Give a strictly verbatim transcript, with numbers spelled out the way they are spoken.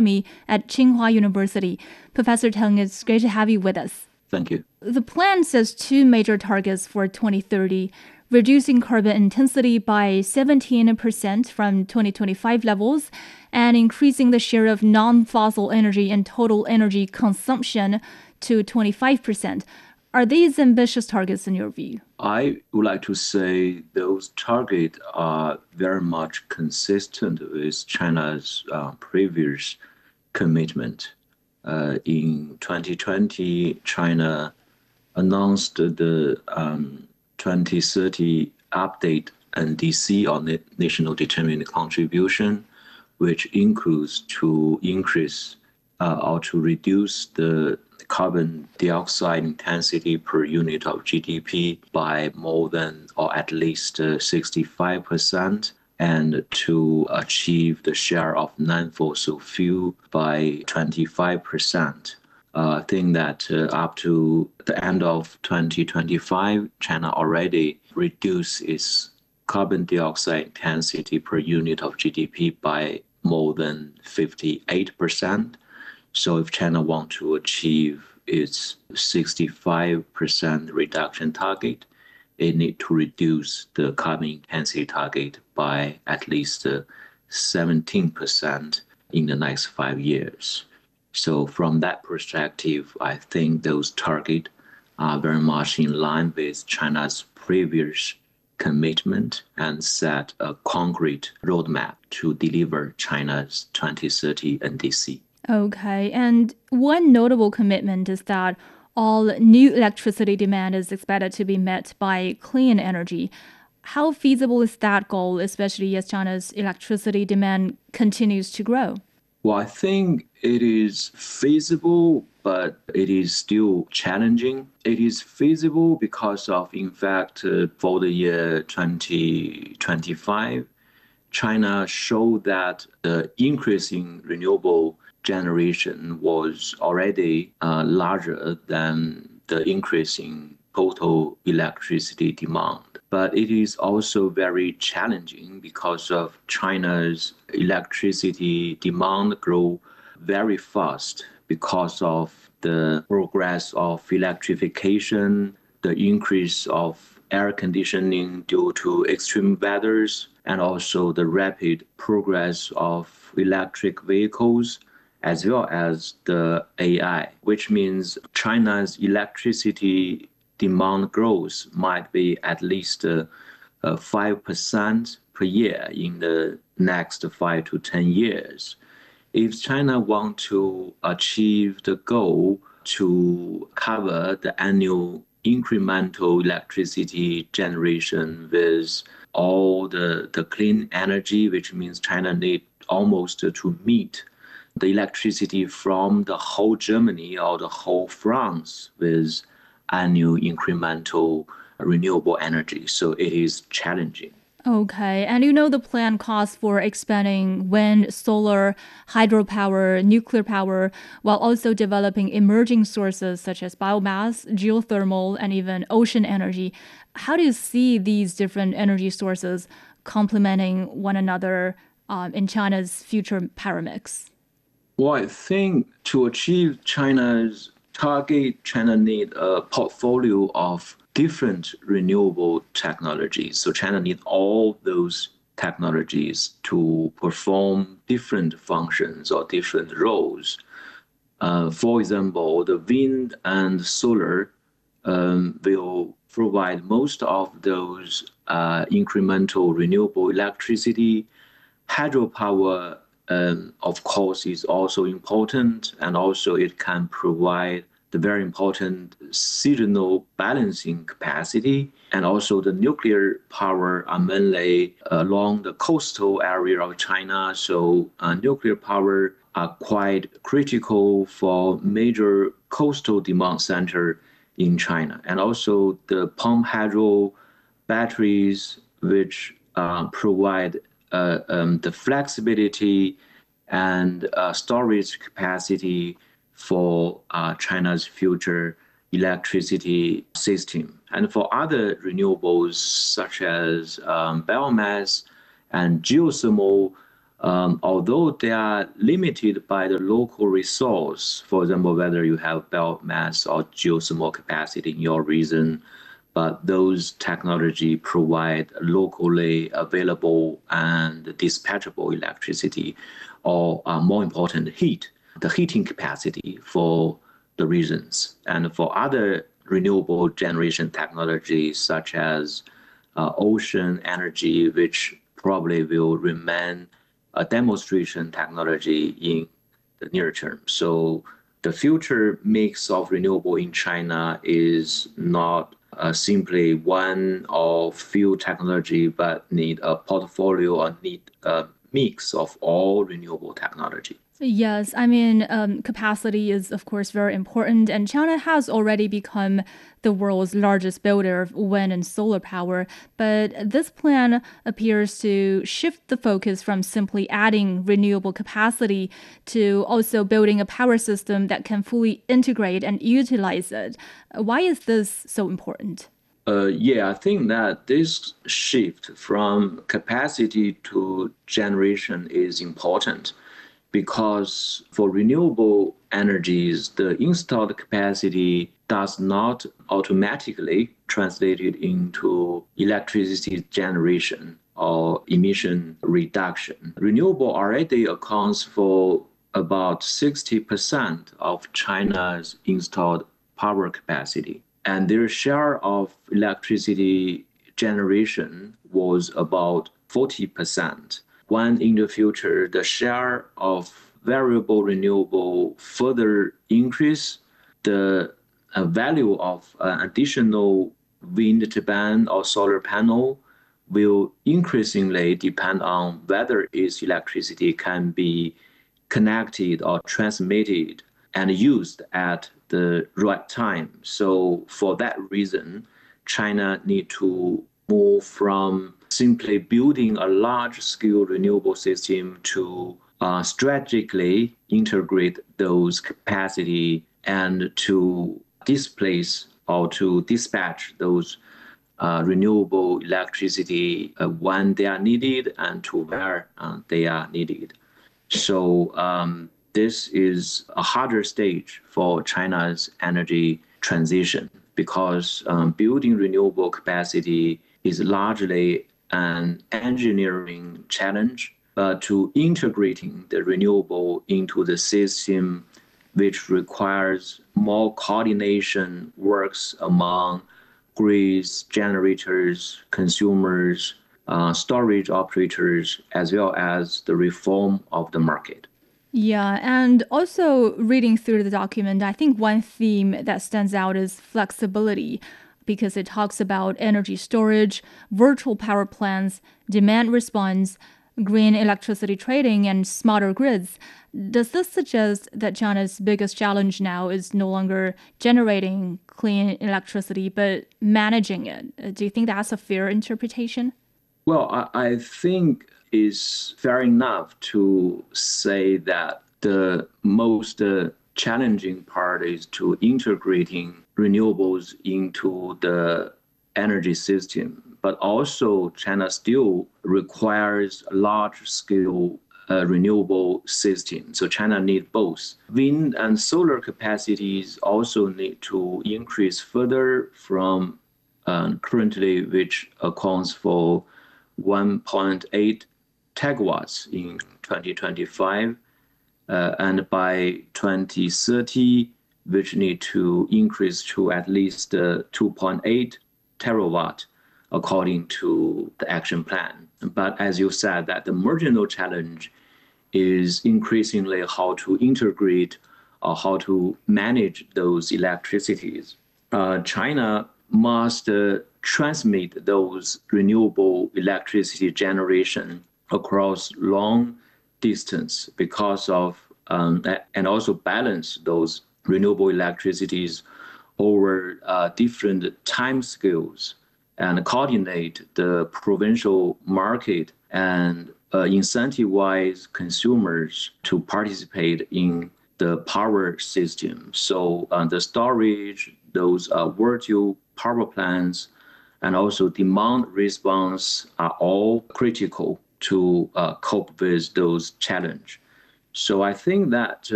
Economy at Tsinghua University. Professor Teng, it's great to have you with us. Thank you. The plan sets two major targets for twenty thirty, reducing carbon intensity by seventeen percent from twenty twenty-five levels and increasing the share of non-fossil energy in total energy consumption to twenty-five percent. Are these ambitious targets in your view? I would like to say those targets are very much consistent with China's uh, previous commitment. Uh, in twenty twenty, China announced the um, twenty thirty update N D C, or National Determined Contribution, which includes to increase uh, or to reduce the carbon dioxide intensity per unit of G D P by more than or at least uh, sixty-five percent, and to achieve the share of non-fossil fuel by twenty-five percent. Uh, I think that uh, up to the end of twenty twenty-five, China already reduced its carbon dioxide intensity per unit of G D P by more than fifty-eight percent. So if China wants to achieve its sixty-five percent reduction target, it needs to reduce the carbon intensity target by at least uh, seventeen percent in the next five years. So from that perspective, I think those targets are very much in line with China's previous commitment and set a concrete roadmap to deliver China's twenty thirty N D C. Okay, and one notable commitment is that all new electricity demand is expected to be met by clean energy. How feasible is that goal, especially as China's electricity demand continues to grow? Well, I think it is feasible, but it is still challenging. It is feasible because of, in fact, uh, for the year twenty twenty-five, China showed that the increase in renewable generation was already uh, larger than the increase in total electricity demand. But it is also very challenging because of China's electricity demand grow very fast because of the progress of electrification, the increase of air conditioning due to extreme weathers, and also the rapid progress of electric vehicles, as well as the A I, which means China's electricity demand growth might be at least uh, uh, five percent per year in the next five to ten years. If China wants to achieve the goal to cover the annual incremental electricity generation with all the, the clean energy, which means China needs almost to meet the electricity from the whole Germany or the whole France with annual incremental renewable energy. So it is challenging. Okay, and you know the plan calls for expanding wind, solar, hydropower, nuclear power, while also developing emerging sources such as biomass, geothermal, and even ocean energy. How do you see these different energy sources complementing one another um, in China's future power mix? Well, I think to achieve China's target, China needs a portfolio of different renewable technologies. So China needs all those technologies to perform different functions or different roles. Uh, for example, the wind and solar um, will provide most of those uh, incremental renewable electricity. Hydropower, um, of course, is also important, and also it can provide the very important seasonal balancing capacity, and also the nuclear power are mainly along the coastal area of China. So uh, nuclear power are quite critical for major coastal demand center in China. And also the pump hydro batteries, which uh, provide uh, um, the flexibility and uh, storage capacity for uh, China's future electricity system. And for other renewables such as um, biomass and geothermal, Um, although they are limited by the local resource, for example, whether you have biomass or geothermal capacity in your region, but those technology provide locally available and dispatchable electricity, or uh, more important, heat, the heating capacity for the regions. And for other renewable generation technologies, such as uh, ocean energy, which probably will remain a demonstration technology in the near term. So the future mix of renewable in China is not uh, simply one or few technology, but need a portfolio or need a mix of all renewable technology. Yes, I mean, um, capacity is, of course, very important, and China has already become the world's largest builder of wind and solar power. But this plan appears to shift the focus from simply adding renewable capacity to also building a power system that can fully integrate and utilize it. Why is this so important? Uh, yeah, I think that this shift from capacity to generation is important because for renewable energies, the installed capacity does not automatically translate it into electricity generation or emission reduction. Renewable already accounts for about sixty percent of China's installed power capacity, and their share of electricity generation was about forty percent. When in the future the share of variable renewable further increase, the uh, value of uh, additional wind turbine or solar panel will increasingly depend on whether its electricity can be connected or transmitted and used at the right time. So for that reason, China need to move from simply building a large-scale renewable system to uh, strategically integrate those capacity and to displace or to dispatch those uh, renewable electricity uh, when they are needed and to where uh, they are needed. So um, this is a harder stage for China's energy transition because um, building renewable capacity is largely an engineering challenge, but to integrating the renewable into the system, which requires more coordination works among grids, generators, consumers, uh, storage operators, as well as the reform of the market. Yeah, and also reading through the document, I think one theme that stands out is flexibility because it talks about energy storage, virtual power plants, demand response, green electricity trading, and smarter grids. Does this suggest that China's biggest challenge now is no longer generating clean electricity, but managing it? Uh, Do you think that's a fair interpretation? Well, I, I think it's fair enough to say that the most uh, challenging part is to integrating renewables into the energy system. But also, China still requires large scale uh, renewable system. So China needs both. Wind and solar capacities also need to increase further from uh, currently, which accounts for one point eight tegawatts in twenty twenty-five, uh, and by twenty thirty, which need to increase to at least uh, two point eight terawatt, according to the action plan. But as you said, that the marginal challenge is increasingly how to integrate or how to manage those electricities. Uh, China must uh, transmit those renewable electricity generation across long distance because of um, and also balance those renewable electricities over uh, different time scales and coordinate the provincial market and uh, incentivize consumers to participate in the power system. So uh, the storage, those uh, virtual power plants, and also demand response are all critical. to uh, cope with those challenges. So I think that